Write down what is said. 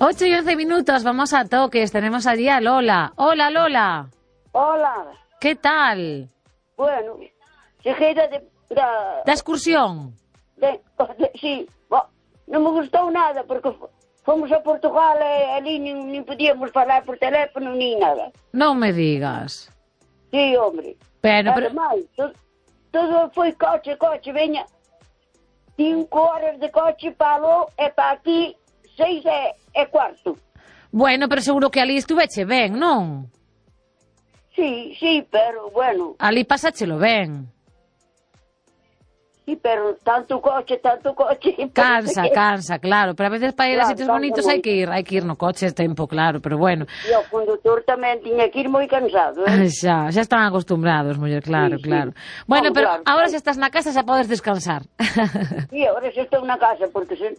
8:11, vamos a toques. Tenemos allí a Lola. Hola, Lola. Hola. ¿Qué tal? Bueno, seguida da excursión. Sí, non me gustou nada porque fomos a Portugal e ali nin podíamos falar por teléfono nin nada. Non me digas. Sí, hombre. Pero ademais, todo foi coche, veña 5 horas de coche para lo e para aquí 6:15. Bueno, pero seguro que ali estuveche ben, non? Sí, pero bueno. Ali pasáchelo ben. Sí, pero tanto coche. Cansa, claro. Pero a veces para ir a sitios bonitos hai que ir no coche tempo, claro, pero bueno. E o condutor tamén tiña que ir moi cansado, Xa están acostumbrados, muller, claro. Bueno, pero agora se estás na casa xa podes descansar. Sí, agora xa estou na casa, porque